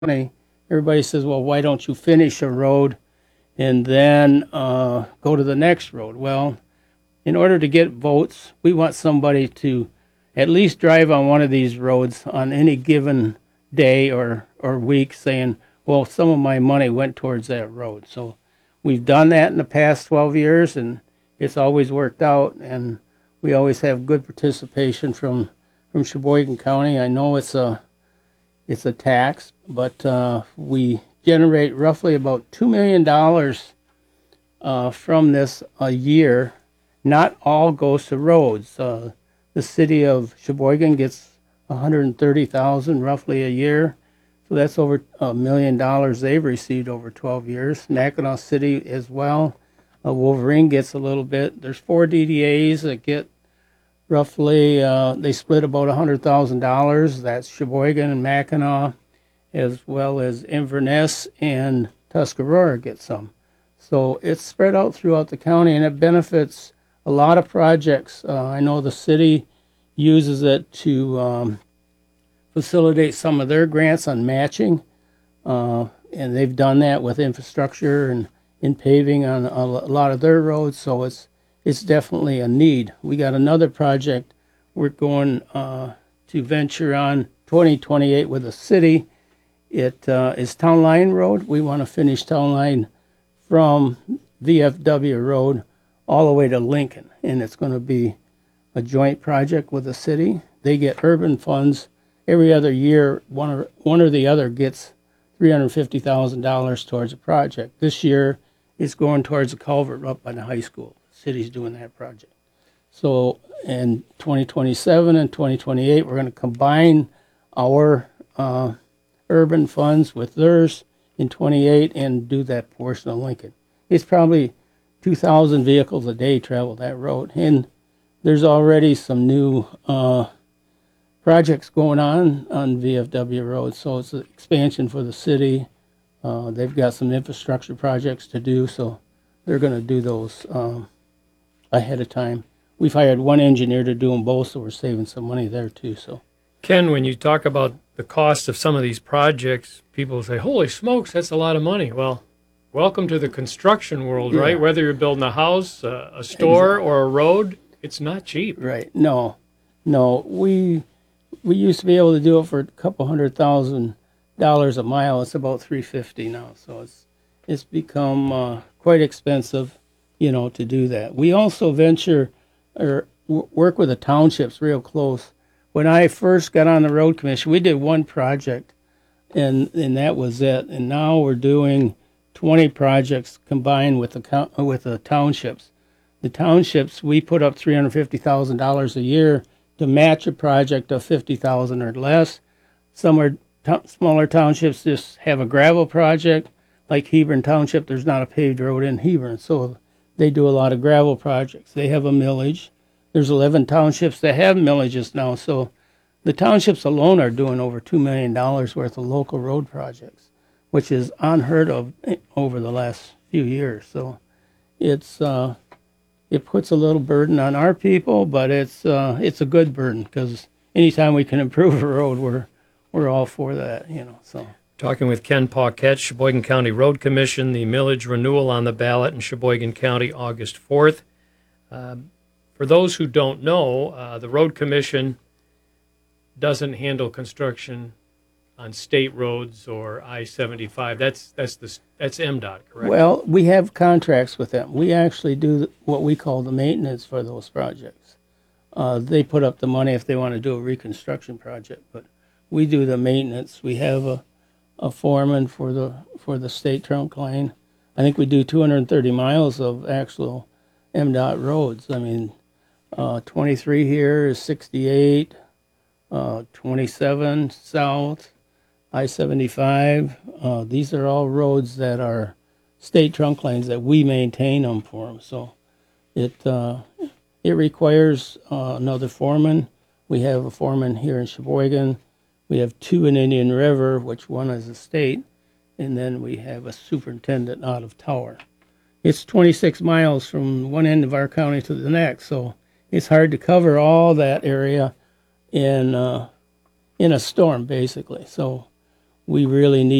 everybody says, well, why don't you finish a road and then go to the next road? Well, in order to get votes, we want somebody to at least drive on one of these roads on any given day or week saying, well, some of my money went towards that road. So we've done that in the past 12 years, and it's always worked out, and we always have good participation from Sheboygan County. I know it's a tax, but we generate roughly about $2 million from this a year. Not all goes to roads. The city of Sheboygan gets $130,000 roughly a year, so that's over $1 million they've received over 12 years. Mackinac City as well. Wolverine gets a little bit. There's 4 DDAs that get roughly, they split about $100,000. That's Sheboygan and Mackinac, as well as Inverness and Tuscarora get some. So it's spread out throughout the county, and it benefits a lot of projects. I know the city uses it to facilitate some of their grants on matching, and they've done that with infrastructure and in paving on a lot of their roads. So it's definitely a need. We got another project we're going to venture on 2028 with the city. It is Town Line Road. We want to finish Town Line from VFW Road all the way to Lincoln, and it's going to be a joint project with the city. They get urban funds every other year. One or the other gets $350,000 towards a project. This year, it's going towards a culvert up by the high school. The city's doing that project. So in 2027 and 2028, we're going to combine our urban funds with theirs in 28 and do that portion of Lincoln. It's probably 2,000 vehicles a day travel that road. And there's already some new projects going on VFW Road, so it's an expansion for the city. They've got some infrastructure projects to do, so they're going to do those ahead of time. We've hired one engineer to do them both, so we're saving some money there too. So, Ken, when you talk about the cost of some of these projects, people say, holy smokes, that's a lot of money. Well, welcome to the construction world, right? Whether you're building a house, a store, or a road, it's not cheap. Right. No. We used to be able to do it for a couple $100,000 a mile. It's about $350 now, so it's become quite expensive, to do that. We also venture or work with the townships real close. When I first got on the road commission, we did one project, and that was it. And now we're doing 20 projects combined with the townships. The townships, we put up $350,000 a year to match a project of $50,000 or less. Some are smaller townships just have a gravel project. Like Hebron Township, there's not a paved road in Hebron, so they do a lot of gravel projects. They have a millage. There's 11 townships that have millages now, so the townships alone are doing over $2 million worth of local road projects, which is unheard of over the last few years. So it puts a little burden on our people, but it's a good burden because anytime we can improve a road, we're all for that, So Talking with Ken Paquette, Sheboygan County Road Commission, the millage renewal on the ballot in Sheboygan County, August 4th. For those who don't know, the Road Commission doesn't handle construction on state roads or I-75. That's MDOT, correct? Well, we have contracts with them. We actually do what we call the maintenance for those projects. They put up the money if they want to do a reconstruction project, but we do the maintenance. We have a foreman for the state trunk line. I think we do 230 miles of actual MDOT roads. I mean, 23 here is 68, 27 south, I-75. These are all roads that are state trunk lines that we maintain them for them. So it requires another foreman. We have a foreman here in Sheboygan. We have 2 in Indian River, which one is a state, and then we have a superintendent out of Tower. It's 26 miles from one end of our county to the next, so it's hard to cover all that area in a storm, basically. So we really need